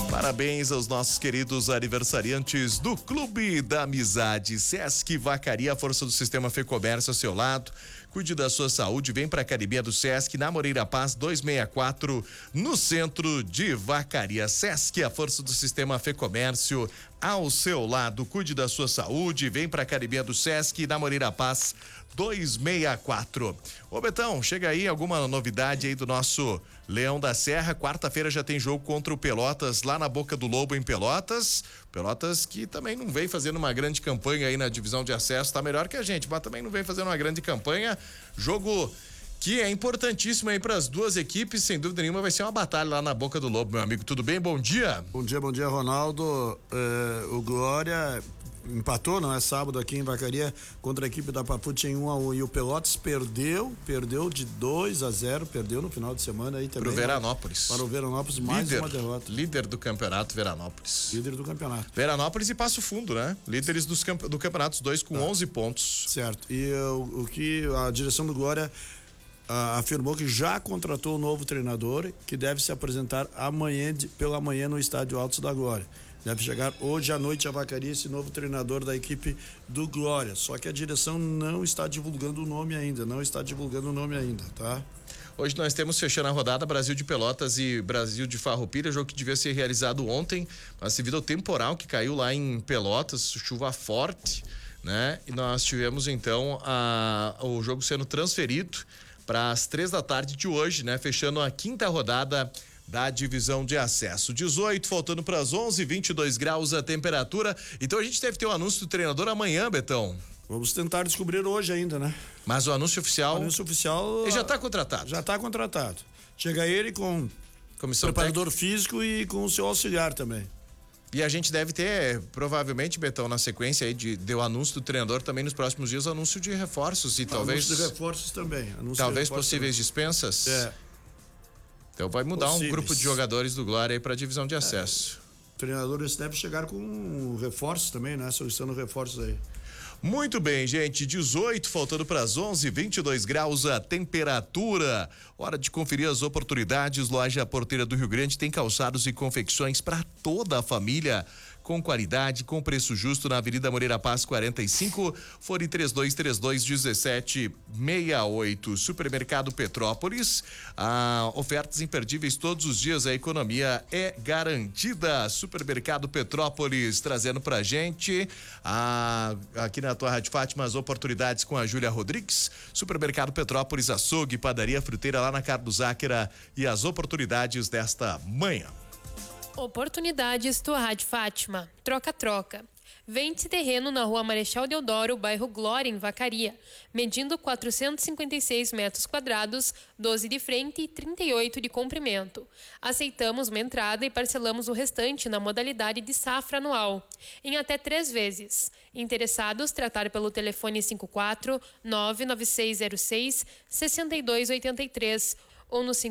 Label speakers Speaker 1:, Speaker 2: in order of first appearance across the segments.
Speaker 1: Parabéns aos nossos queridos aniversariantes do Clube da Amizade. Sesc Vacaria, a força do sistema Fecomércio ao seu lado. Cuide da sua saúde, vem para a Academia do Sesc, na Moreira Paz 264, no centro de Vacaria. Sesc, a força do sistema Fecomércio ao seu lado. Cuide da sua saúde, vem para a Academia do Sesc, na Moreira Paz 264. Ô Betão, chega aí alguma novidade aí do nosso Leão da Serra? Quarta-feira já tem jogo contra o Pelotas lá na Boca do Lobo em Pelotas. Pelotas que também não vem fazendo uma grande campanha aí na divisão de acesso, tá melhor que a gente, mas também não vem fazendo uma grande campanha. Jogo que é importantíssimo aí para as duas equipes, sem dúvida nenhuma vai ser uma batalha lá na Boca do Lobo, meu amigo. Tudo bem? Bom dia.
Speaker 2: Bom dia, Ronaldo. O Glória empatou, não é, sábado aqui em Vacaria contra a equipe da Papute em 1-1, e o Pelotas perdeu de 2-0, perdeu no final de semana aí também.
Speaker 1: Para o Veranópolis,
Speaker 2: mais uma derrota.
Speaker 1: Líder do campeonato, Veranópolis.
Speaker 2: Líder do campeonato.
Speaker 1: Veranópolis e Passo Fundo, né? Líderes do campeonato, os dois com 11 pontos.
Speaker 2: Certo. E o que a direção do Glória afirmou que já contratou um novo treinador que deve se apresentar pela manhã no estádio Altos da Glória. Deve chegar hoje à noite a Vacaria esse novo treinador da equipe do Glória. Só que a direção não está divulgando o nome ainda, tá?
Speaker 1: Hoje nós temos fechando a rodada Brasil de Pelotas e Brasil de Farroupilha, jogo que devia ser realizado ontem, mas devido ao temporal que caiu lá em Pelotas, chuva forte, né? E nós tivemos então o jogo sendo transferido para as 3:00 de hoje, né? Fechando a quinta rodada da divisão de acesso. 18, faltando para as 11, 22 graus a temperatura. Então a gente deve ter o anúncio do treinador amanhã, Betão.
Speaker 2: Vamos tentar descobrir hoje ainda, né?
Speaker 1: Mas o anúncio oficial... Ele já está contratado.
Speaker 2: Já está contratado. Chega ele com preparador físico e com o seu auxiliar também.
Speaker 1: E a gente deve ter, provavelmente, Betão, na sequência aí de o anúncio do treinador, também nos próximos dias, anúncio de reforços e talvez...
Speaker 2: Anúncio de reforços também.
Speaker 1: Talvez possíveis dispensas? Então vai mudar um grupo de jogadores do Glória aí para a divisão de acesso.
Speaker 2: Treinadores devem chegar com reforços também, né? Solicitando reforços aí.
Speaker 1: Muito bem, gente, 18, faltando para as 11, 22 graus a temperatura. Hora de conferir as oportunidades. Loja Porteira do Rio Grande tem calçados e confecções para toda a família, com qualidade, com preço justo, na Avenida Moreira Paz 45, fone 3232-1768. Supermercado Petrópolis, ofertas imperdíveis todos os dias, a economia é garantida. Supermercado Petrópolis trazendo pra gente aqui na tua Rádio Fátima as oportunidades com a Júlia Rodrigues. Supermercado Petrópolis, açougue, padaria, fruteira lá na Carlos Záquera e as oportunidades desta manhã.
Speaker 3: Oportunidades tua Rádio Fátima. Troca-troca. Vende terreno na Rua Marechal Deodoro, bairro Glória, em Vacaria, medindo 456 metros quadrados, 12 de frente e 38 de comprimento. Aceitamos uma entrada e parcelamos o restante na modalidade de safra anual, em até 3 vezes. Interessados, tratar pelo telefone 54 99606 6283 ou no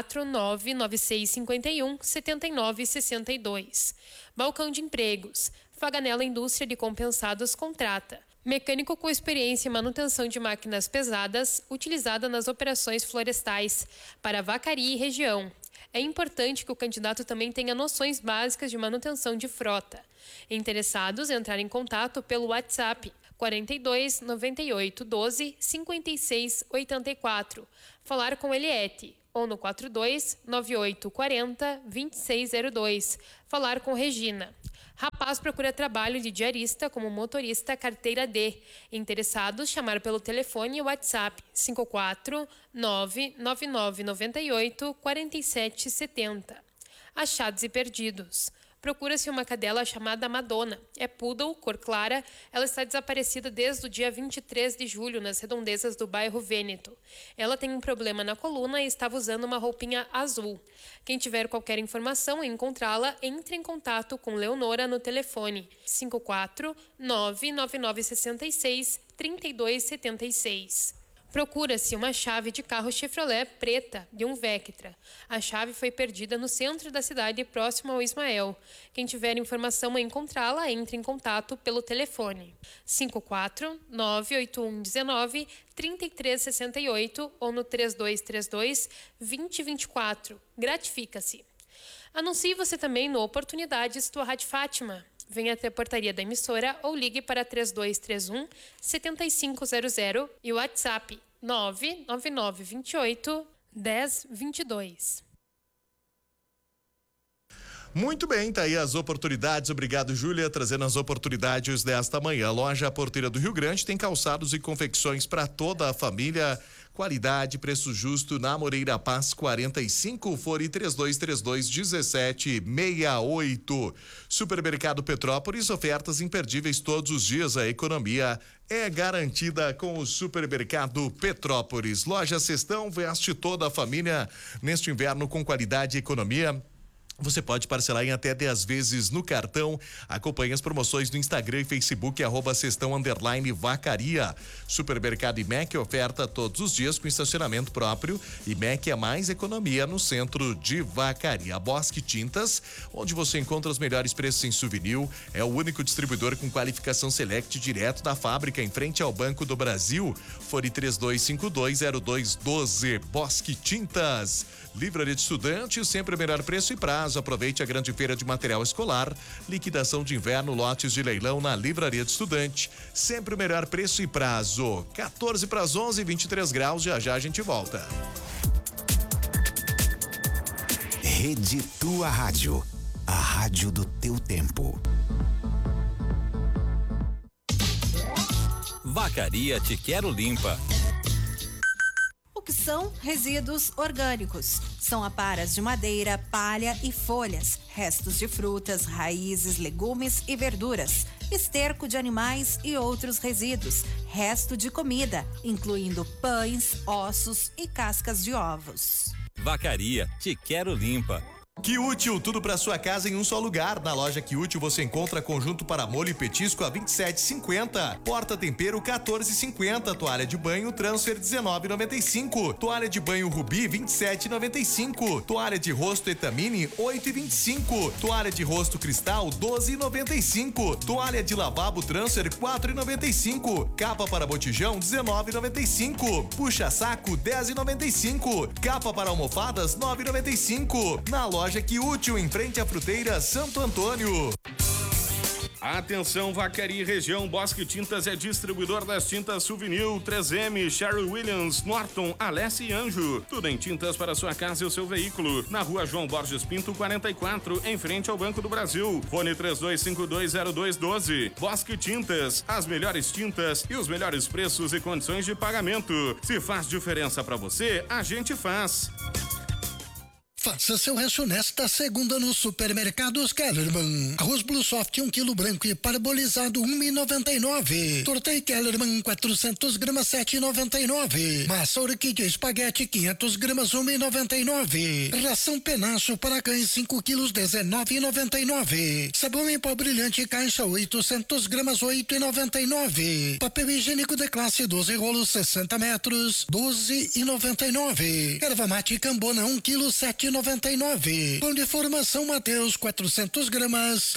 Speaker 3: 54996517962. Balcão de empregos. Faganella Indústria de Compensados contrata. Mecânico com experiência em manutenção de máquinas pesadas utilizada nas operações florestais para Vacaria e região. É importante que o candidato também tenha noções básicas de manutenção de frota. Interessados, entrar em contato pelo WhatsApp 42 98 12 56 84. Falar com Eliette ou no 42 98 40 2602. Falar com Regina. Rapaz procura trabalho de diarista como motorista carteira D. Interessados, chamar pelo telefone e WhatsApp 54 999 98 47 70. Achados e perdidos. Procura-se uma cadela chamada Madonna. É poodle, cor clara. Ela está desaparecida desde o dia 23 de julho, nas redondezas do bairro Vêneto. Ela tem um problema na coluna e estava usando uma roupinha azul. Quem tiver qualquer informação ou encontrá-la, entre em contato com Leonora no telefone 54 99966 3276. Procura-se uma chave de carro Chevrolet preta de um Vectra. A chave foi perdida no centro da cidade, próximo ao Ismael. Quem tiver informação a encontrá-la, entre em contato pelo telefone 54 98119 3368 ou no 3232 2024. Gratifica-se. Anuncie você também no Oportunidades Tua Rádio Fátima. Venha até a portaria da emissora ou ligue para 3231-7500 e o WhatsApp 99928-1022.
Speaker 1: Muito bem, tá aí as oportunidades. Obrigado, Júlia, trazendo as oportunidades desta manhã. A loja Porteira do Rio Grande tem calçados e confecções para toda a família. Qualidade, preço justo na Moreira Paz 45, fone 3232-1768. Supermercado Petrópolis, ofertas imperdíveis todos os dias. A economia é garantida com o Supermercado Petrópolis. Loja Cestão veste toda a família neste inverno com qualidade e economia. Você pode parcelar em até 10 vezes no cartão. Acompanhe as promoções no Instagram e Facebook, @cestão_vacaria. Supermercado IMEC oferta todos os dias com estacionamento próprio. IMEC é mais economia no centro de Vacaria. Bosque Tintas, onde você encontra os melhores preços em souvenir. É o único distribuidor com qualificação Select direto da fábrica, em frente ao Banco do Brasil. Fone 32520212. Bosque Tintas. Livraria de Estudante, sempre o melhor preço e prazo. Aproveite a grande feira de material escolar. Liquidação de inverno, lotes de leilão na Livraria de Estudante. Sempre o melhor preço e prazo. 14 para as 11, 23 graus. Já já a gente volta.
Speaker 4: Rede Tua Rádio. A rádio do teu tempo.
Speaker 5: Vacaria Te Quero Limpa.
Speaker 6: O que são resíduos orgânicos? São aparas de madeira, palha e folhas, restos de frutas, raízes, legumes e verduras, esterco de animais e outros resíduos, resto de comida, incluindo pães, ossos e cascas de ovos.
Speaker 5: Vacaria Te Quero Limpa.
Speaker 1: Que Útil, tudo para sua casa em um só lugar. Na loja Que Útil você encontra conjunto para molho e petisco a 27,50, porta tempero 14,50, toalha de banho transfer 19,95, toalha de banho Rubi 27,95, toalha de rosto Etamine 8,25, toalha de rosto Cristal 12,95, toalha de lavabo transfer 4,95, capa para botijão 19,95, puxa saco 10,95, capa para almofadas 9,95. Na loja Que Útil, em frente à fruteira Santo Antônio.
Speaker 7: Atenção, Vacaria e região. Bosque Tintas é distribuidor das tintas Souvenir, 3M, Sherwin Williams, Norton, Alessi e Anjo. Tudo em tintas para sua casa e o seu veículo. Na rua João Borges Pinto, 44, em frente ao Banco do Brasil. Fone 32520212. Bosque Tintas, as melhores tintas e os melhores preços e condições de pagamento. Se faz diferença para você, a gente faz.
Speaker 8: Faça seu rancho nesta segunda no Supermercados Kellerman. Arroz Blue Soft 1 kg branco e parbolizado 1,99. Tortei Kellerman 400 gramas 7,99. Massa orquídea espaguete 500 gramas 1,99. Ração penacho para cães 5 quilos 19,99. Sabão em pó brilhante caixa 800 gramas 8,99. Papel higiênico de classe 12 rolos 60 metros 12,99. Erva mate Cambona 1 kg 7,99. Pão de formação Mateus 400 gramas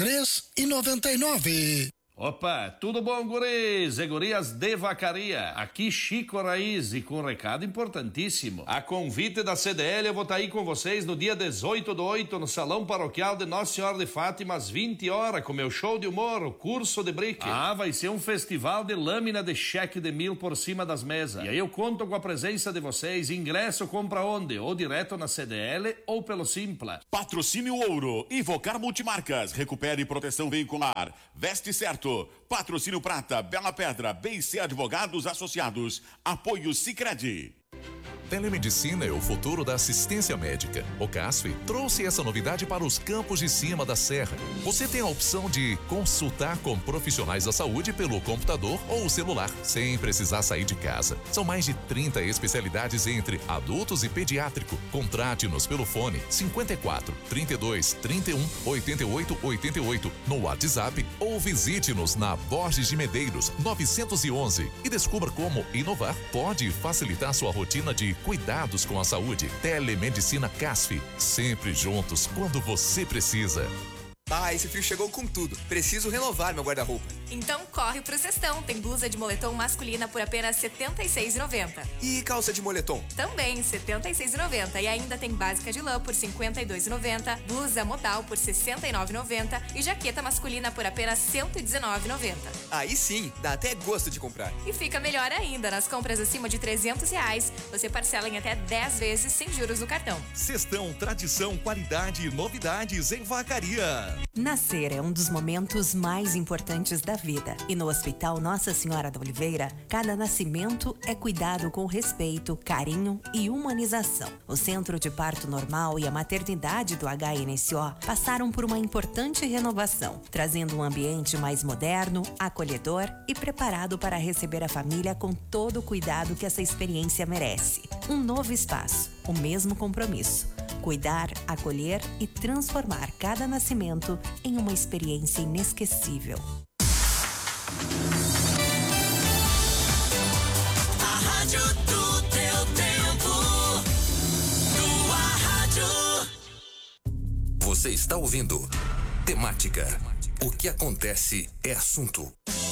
Speaker 8: 3,99.
Speaker 9: Opa, tudo bom, guris e gurias de Vacaria? Aqui Chico Raiz e com um recado importantíssimo. A convite da CDL eu vou estar aí com vocês no dia 18/8 no Salão Paroquial de Nossa Senhora de Fátima às 20 horas com meu show de humor, o curso de brick. Vai ser um festival de lâmina de cheque de 1.000 por cima das mesas. E aí eu conto com a presença de vocês. Ingresso compra onde? Ou direto na CDL ou pelo Simpla.
Speaker 10: Patrocínio Ouro, Invocar Multimarcas, recupere proteção veicular, veste certo. Patrocínio Prata, Bela Pedra, BC Advogados Associados, apoio Sicredi.
Speaker 11: Telemedicina é o futuro da assistência médica. O CASF trouxe essa novidade para os campos de cima da serra. Você tem a opção de consultar com profissionais da saúde pelo computador ou celular, sem precisar sair de casa. São mais de 30 especialidades entre adultos e pediátrico. Contrate-nos pelo fone 54 32 31 88 88 no WhatsApp ou visite-nos na Borges de Medeiros 911 e descubra como inovar pode facilitar sua rotina de cuidados com a saúde. Telemedicina CASF, sempre juntos quando você precisa.
Speaker 12: Esse frio chegou com tudo. Preciso renovar meu guarda-roupa. Então corre pro cestão. Tem blusa de moletom masculina por apenas R$ 76,90.
Speaker 13: E calça de moletom?
Speaker 12: Também R$ 76,90. E ainda tem básica de lã por R$ 52,90, blusa modal por R$ 69,90 e jaqueta masculina por apenas R$ 119,90.
Speaker 13: Aí sim, dá até gosto de comprar.
Speaker 12: E fica melhor ainda, nas compras acima de R$ 300, você parcela em até 10 vezes sem juros no cartão.
Speaker 1: Cestão, tradição, qualidade e novidades em Vacaria.
Speaker 14: Nascer é um dos momentos mais importantes da vida. E no Hospital Nossa Senhora da Oliveira, cada nascimento é cuidado com respeito, carinho e humanização. O Centro de Parto Normal e a maternidade do HNSO passaram por uma importante renovação, trazendo um ambiente mais moderno, acolhedor e preparado para receber a família com todo o cuidado que essa experiência merece. Um novo espaço, o mesmo compromisso. Cuidar, acolher e transformar cada nascimento em uma experiência inesquecível.
Speaker 15: A rádio do teu tempo. Tua rádio.
Speaker 16: Você está ouvindo Temática. O que acontece é assunto.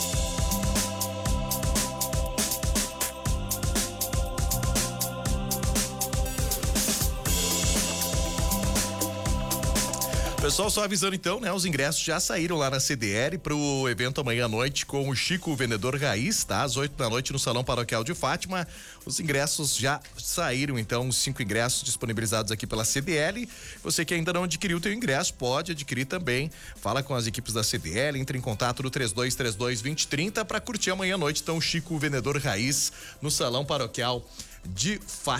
Speaker 1: Pessoal, só avisando então, né? Os ingressos já saíram lá na CDL pro evento amanhã à noite com o Chico, o vendedor raiz, tá? Às 8 da noite no Salão Paroquial de Fátima. Os ingressos já saíram, então, os 5 ingressos disponibilizados aqui pela CDL. Você que ainda não adquiriu o teu ingresso, pode adquirir também. Fala com as equipes da CDL, entre em contato no 3232-2030 para curtir amanhã à noite, então, o Chico, o vendedor raiz no Salão Paroquial de Fátima.